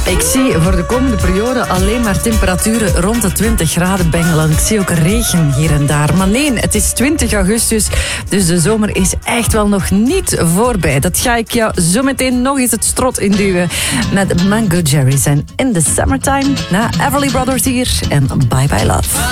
Ik zie voor de komende periode alleen maar temperaturen rond de 20 graden bengelen. Ik zie ook regen hier en daar. Maar nee, het is 20 augustus, dus de zomer is echt wel nog niet voorbij. Dat ga ik jou zo meteen nog eens het strot induwen met Mango Jerry's en In the Summertime. Na Everly Brothers hier en Bye Bye Love.